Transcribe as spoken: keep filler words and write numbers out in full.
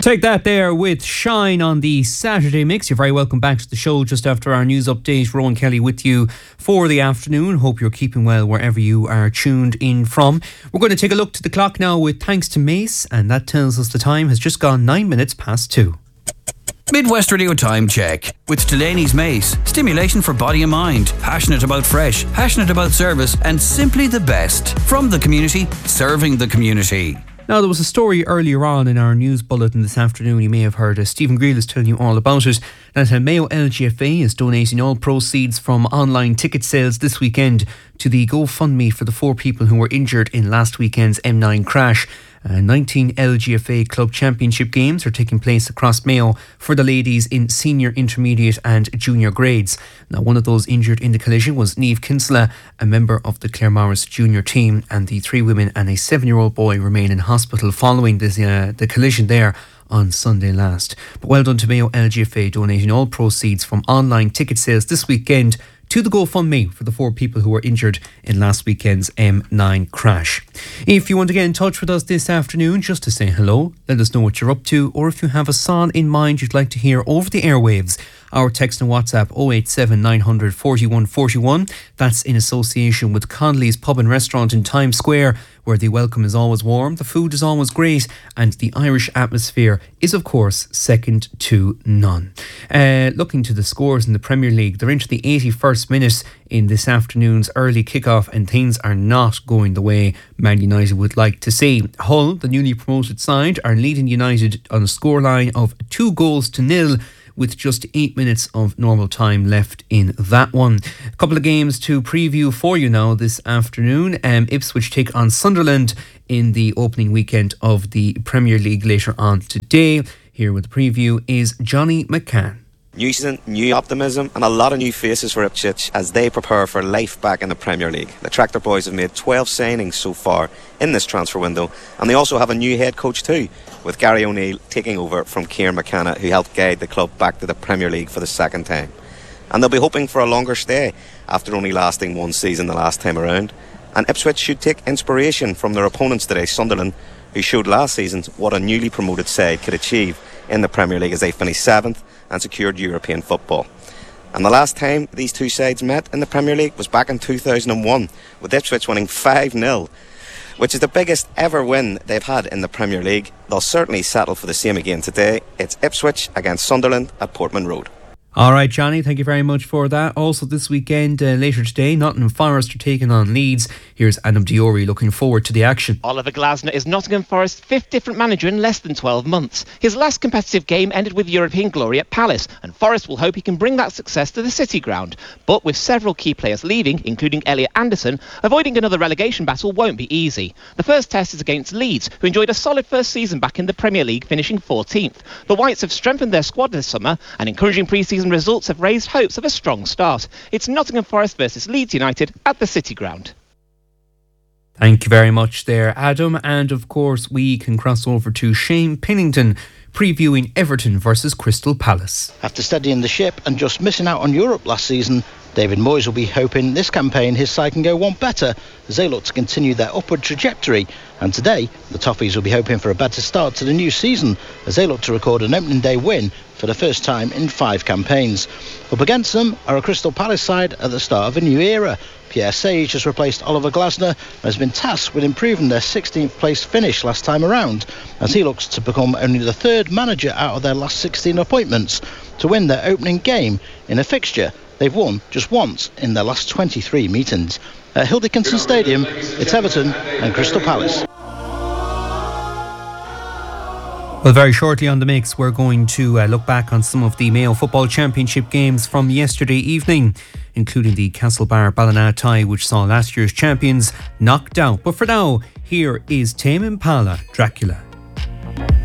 Take that there with Shine on the Saturday Mix. You're very welcome back to the show just after our news update. Rowan Kelly with you for the afternoon. Hope you're keeping well wherever you are tuned in from. We're going to take a look to the clock now with thanks to Mace, and that tells us the time has just gone nine minutes past two. Midwest Radio Time Check with Delaney's Mace. Stimulation for body and mind. Passionate about fresh, passionate about service, and simply the best. From the community, serving the community. Now, there was a story earlier on in our news bulletin this afternoon. You may have heard uh, Stephen Greal is telling you all about it. That uh, Mayo L G F A is donating all proceeds from online ticket sales this weekend to the GoFundMe for the four people who were injured in last weekend's M nine crash. Uh, nineteen L G F A Club Championship games are taking place across Mayo for the ladies in senior, intermediate and junior grades. Now, one of those injured in the collision was Niamh Kinsella, a member of the Claremorris junior team, and the three women and a seven-year-old boy remain in hospital following this, uh, the collision there on Sunday last. But well done to Mayo L G F A donating all proceeds from online ticket sales this weekend to the GoFundMe for the four people who were injured in last weekend's M nine crash. If you want to get in touch with us this afternoon just to say hello, let us know what you're up to, or if you have a song in mind you'd like to hear over the airwaves, our text and WhatsApp oh eight seven nine hundred forty-one forty-one. That's in association with Connolly's Pub and Restaurant in Times Square, where the welcome is always warm, the food is always great, and the Irish atmosphere is, of course, second to none. Uh, looking to the scores in the Premier League, they're into the eighty-first minute in this afternoon's early kickoff, and things are not going the way Man United would like to see. Hull, the newly promoted side, are leading United on a scoreline of two goals to nil, with just eight minutes of normal time left in that one. A couple of games to preview for you now this afternoon. Um, Ipswich take on Sunderland in the opening weekend of the Premier League later on today. Here with the preview is Johnny McCann. New season, new optimism and a lot of new faces for Ipswich as they prepare for life back in the Premier League. The Tractor Boys have made twelve signings so far in this transfer window, and they also have a new head coach too, with Gary O'Neill taking over from Kieran McKenna, who helped guide the club back to the Premier League for the second time. And they'll be hoping for a longer stay after only lasting one season the last time around. And Ipswich should take inspiration from their opponents today, Sunderland, who showed last season what a newly promoted side could achieve in the Premier League as they finished seventh and secured European football. And the last time these two sides met in the Premier League was back in two thousand one, with Ipswich winning five nil, which is the biggest ever win they've had in the Premier League. They'll certainly settle for the same again today. It's Ipswich against Sunderland at Portman Road. All right, Johnny, thank you very much for that. Also this weekend, uh, later today, Nottingham Forest are taking on Leeds. Here's Adam Diori looking forward to the action. Oliver Glasner is Nottingham Forest's fifth different manager in less than twelve months. His last competitive game ended with European glory at Palace, and Forest will hope he can bring that success to the City Ground. But with several key players leaving, including Elliot Anderson, avoiding another relegation battle won't be easy. The first test is against Leeds, who enjoyed a solid first season back in the Premier League, finishing fourteenth. The Whites have strengthened their squad this summer, and encouraging pre-season results have raised hopes of a strong start. It's Nottingham Forest versus Leeds United at the City Ground. Thank you very much there, Adam. And of course, we can cross over to Shane Pennington previewing Everton versus Crystal Palace. After steadying the ship and just missing out on Europe last season, David Moyes will be hoping this campaign his side can go one better as they look to continue their upward trajectory. And today, the Toffees will be hoping for a better start to the new season as they look to record an opening day win for the first time in five campaigns. Up against them are a Crystal Palace side at the start of a new era. Pierre Sage has replaced Oliver Glasner and has been tasked with improving their sixteenth place finish last time around, as he looks to become only the third manager out of their last sixteen appointments to win their opening game in a fixture they've won just once in their last twenty-three meetings. At Hill Dickinson Stadium, it's Everton and Crystal Palace. Well, very shortly on the mix, we're going to uh, look back on some of the Mayo Football Championship games from yesterday evening, including the Castlebar Ballina tie, which saw last year's champions knocked out. But for now, here is Tame Impala, Dracula.